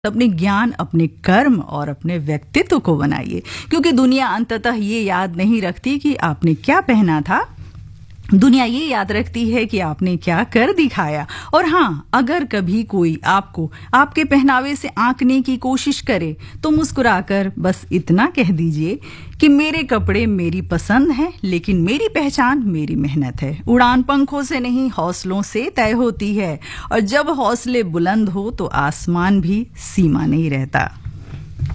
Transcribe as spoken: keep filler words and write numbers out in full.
अपने ज्ञान, अपने कर्म और अपने व्यक्तित्व को बनाइए, क्योंकि दुनिया अंततः ये याद नहीं रखती कि आपने क्या पहना था। दुनिया ये याद रखती है कि आपने क्या कर दिखाया। और हाँ, अगर कभी कोई आपको आपके पहनावे से आंकने की कोशिश करे तो मुस्कुराकर बस इतना कह दीजिए कि मेरे कपड़े मेरी पसंद है, लेकिन मेरी पहचान मेरी मेहनत है। उड़ान पंखों से नहीं, हौसलों से तय होती है, और जब हौसले बुलंद हो तो आसमान भी सीमा नहीं रहता।